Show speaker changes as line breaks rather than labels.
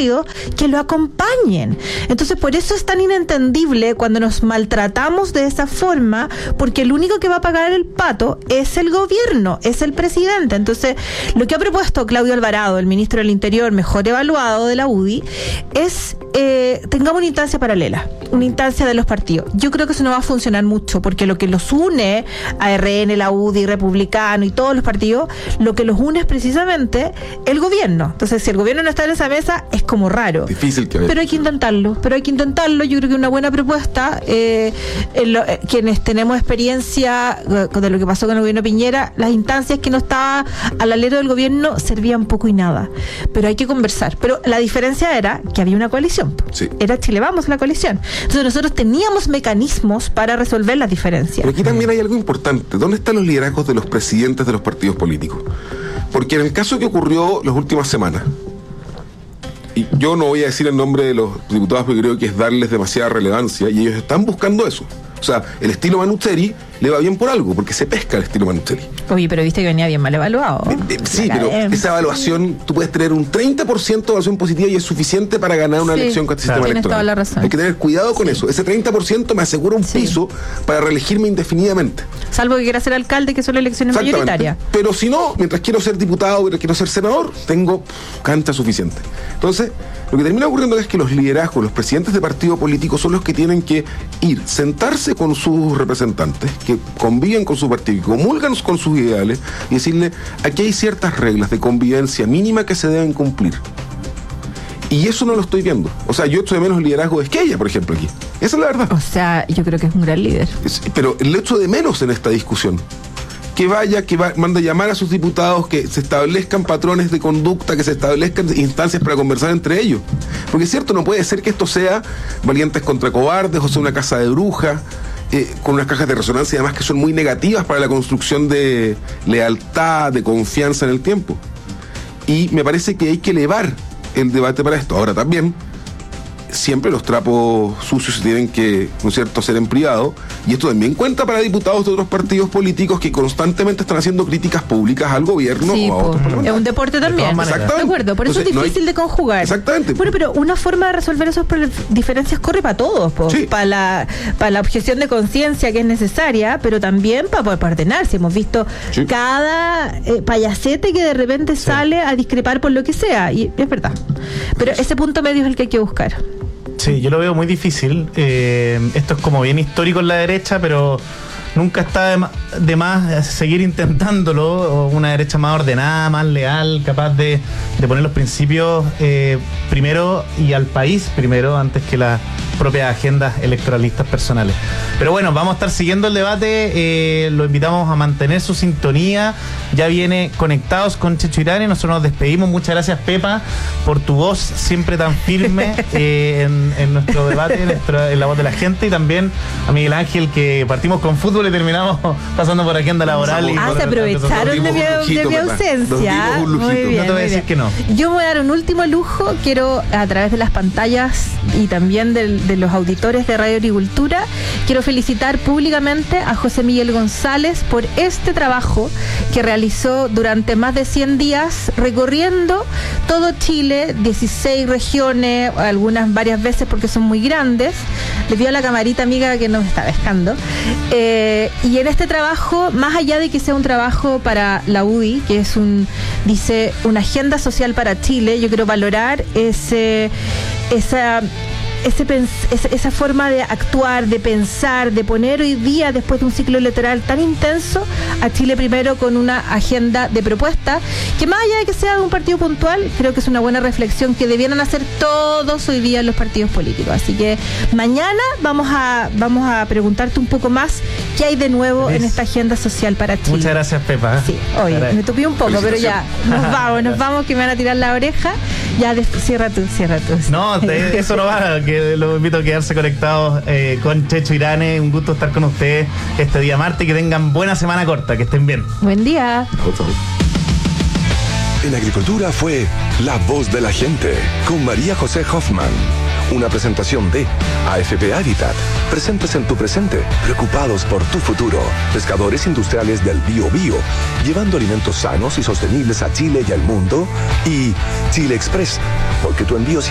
sólidos que lo acompañen. Entonces, por eso es tan inentendible cuando nos maltratamos de esa forma, porque el único que va a pagar el pato es el gobierno, es el presidente. Entonces, lo que ha propuesto Claudio Alvarado, el ministro del Interior mejor evaluado de la UDI, es tengamos una instancia paralela, una instancia de los partidos. Yo creo que eso no va a funcionar mucho, porque lo que los une a RN, la UDI, Republicano y todos los partidos, lo que los une es precisamente el gobierno. Entonces, si el gobierno no está en esa mesa, es como raro.
Difícil que
pero hay que intentarlo. Yo creo que una buena propuesta. Quienes tenemos experiencia de lo que pasó con el gobierno Piñera, las instancias que no estaba al alero del gobierno servían poco y nada. Pero hay que conversar. Pero la diferencia era que había una coalición.
Sí.
Era Chile Vamos la coalición. Entonces nosotros teníamos mecanismos para resolver las diferencias.
Pero aquí también hay algo importante. ¿Dónde están los liderazgos de los presidentes de los partidos políticos? Porque en el caso que ocurrió las últimas semanas, y yo no voy a decir el nombre de los diputados porque creo que es darles demasiada relevancia, y ellos están buscando eso. O sea, el estilo Manucheri le va bien por algo, porque se pesca el estilo Manucheri.
Oye, pero viste que venía bien mal evaluado.
Sí, pero esa evaluación, tú puedes tener un 30% de evaluación positiva y es suficiente para ganar una elección con este sistema
tienes
electoral.
Toda la razón.
Hay que tener cuidado con eso. Ese 30% me asegura un piso para reelegirme indefinidamente.
Salvo que quiera ser alcalde, que son elecciones mayoritarias.
Pero si no, mientras quiero ser diputado, mientras quiero ser senador, tengo cancha suficiente. Entonces, lo que termina ocurriendo es que los liderazgos, los presidentes de partido político son los que tienen que ir, sentarse con sus representantes, que conviven con su partido, que comulgan con sus ideales, y decirle, aquí hay ciertas reglas de convivencia mínima que se deben cumplir. Y eso no lo estoy viendo. O sea, yo echo de menos el liderazgo de Esquella, por ejemplo, aquí. Esa es la verdad.
O sea, yo creo que es un gran líder.
Pero el echo de menos en esta discusión. Que manda a llamar a sus diputados, que se establezcan patrones de conducta, que se establezcan instancias para conversar entre ellos. Porque es cierto, no puede ser que esto sea valientes contra cobardes, o sea, una casa de brujas, con unas cajas de resonancia además que son muy negativas para la construcción de lealtad, de confianza en el tiempo. Y me parece que hay que elevar el debate para esto. Ahora también, siempre los trapos sucios se tienen que, ¿no es cierto?, hacer en privado, y esto también cuenta para diputados de otros partidos políticos que constantemente están haciendo críticas públicas al gobierno o a otros parlamentarios.
Es un deporte también.
De
acuerdo, por eso es difícil de conjugar.
Exactamente.
Bueno, pero una forma de resolver esas diferencias corre para todos,
sí.
Para la objeción de conciencia que es necesaria, pero también para poder ordenarse. Hemos visto cada payasete que de repente sale a discrepar por lo que sea, y es verdad. Pero ese punto medio es el que hay que buscar.
Sí, yo lo veo muy difícil. Esto es como bien histórico en la derecha, pero nunca está de más seguir intentándolo. Una derecha más ordenada, más leal, capaz de poner los principios primero y al país primero, antes que las propias agendas electoralistas personales. Pero bueno, vamos a estar siguiendo el debate. Lo invitamos a mantener su sintonía. Ya viene Conectados con Checho Irane. Nosotros nos despedimos. Muchas gracias, Pepa, por tu voz siempre tan firme en nuestro debate, en la voz de la gente. Y también a Miguel Ángel, que partimos con fútbol y terminamos pasando por agenda laboral.
Se aprovecharon de mi ausencia. Muy bien,
no te voy a decir que no.
Yo me voy a dar un último lujo. Quiero, a través de las pantallas y también de los auditores de Radio Agricultura, quiero felicitar públicamente a José Miguel González por este trabajo que realizó durante más de 100 días recorriendo todo Chile, 16 regiones, varias veces porque son muy grandes. Les pido a la camarita amiga que nos está pescando. Y en este trabajo, más allá de que sea un trabajo para la UDI, que es una agenda social para Chile, yo quiero valorar esa forma de actuar, de pensar, de poner hoy día, después de un ciclo electoral tan intenso, a Chile primero con una agenda de propuestas, que más allá de que sea de un partido puntual, creo que es una buena reflexión que debieran hacer todos hoy día los partidos políticos. Así que mañana vamos a preguntarte un poco más qué hay de nuevo en esta agenda social para Chile.
Muchas gracias, Pepa.
Sí, oye, me tupí un poco, pero ya, nos vamos, que me van a tirar la oreja. Ya, cierra tú.
No, eso no va, que los invito a quedarse conectados con Checho Irane. Un gusto estar con ustedes este día martes. Que tengan buena semana corta, que estén bien.
Buen día.
En Agricultura fue La Voz de la Gente con María José Hoffman. Una presentación de AFP Habitat. Presentes en tu presente, preocupados por tu futuro. Pescadores industriales del Biobío, llevando alimentos sanos y sostenibles a Chile y al mundo. Y Chile Express, porque tu envío